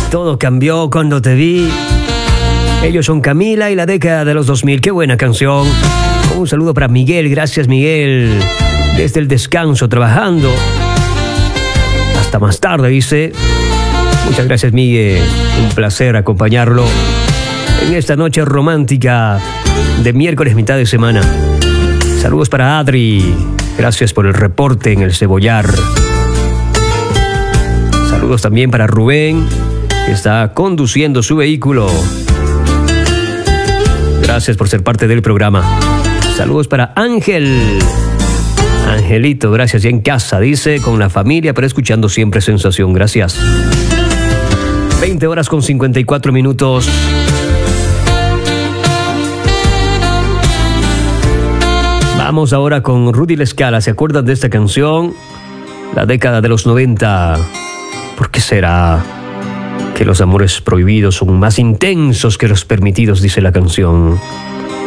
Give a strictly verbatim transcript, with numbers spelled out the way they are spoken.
Todo cambió cuando te vi. Ellos son Camila y la década de los dos mil. Qué buena canción. Un saludo para Miguel. Gracias, Miguel. Desde el descanso, trabajando. Hasta más tarde, dice. Muchas gracias, Miguel. Un placer acompañarlo en esta noche romántica de miércoles, mitad de semana. Saludos para Adri. Gracias por el reporte en el Cebollar. Saludos también para Rubén, que está conduciendo su vehículo. Gracias por ser parte del programa. Saludos para Ángel. Angelito, gracias. Ya en casa, dice, con la familia, pero escuchando siempre Sensación. Gracias. veinte horas con cincuenta y cuatro minutos. Vamos ahora con Rudy La Scala. ¿Se acuerdan de esta canción? La década de los noventa. ¿Por qué será que los amores prohibidos son más intensos que los permitidos? Dice la canción.